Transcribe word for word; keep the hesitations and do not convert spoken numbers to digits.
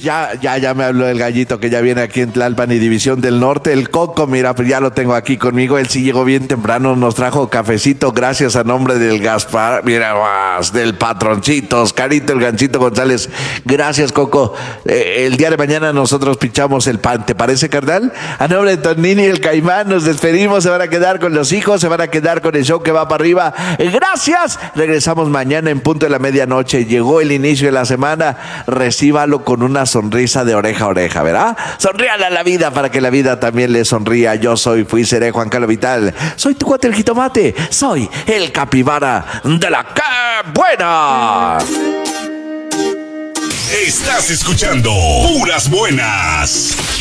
ya, ya, ya me habló el gallito que ya viene aquí en Tlalpan y División del Norte. El Coco, mira, pues ya lo tengo aquí conmigo. Él sí llegó bien temprano, nos trajo cafecito, gracias a nombre del Gaspar, mira más, del patroncito, Oscarito, el Ganchito González. Gracias, Coco. Eh, el día de mañana nosotros pichamos el pan, ¿te parece, carnal? A nombre de Tonini y el Caimán, nos despedimos. Se van a quedar con los hijos, se van a quedar con el show que va para arriba. Eh, gracias. Regresamos mañana en punto de la medianoche. Llegó el inicio de la semana. Recíbalo con una sonrisa de oreja a oreja, ¿verdad? Sonríale a la vida para que la vida también le sonría. Yo soy, fui, seré Juan Carlos Vital. Soy tu cuate el jitomate. Soy el capibara de la que buena. Estás escuchando Puras Buenas.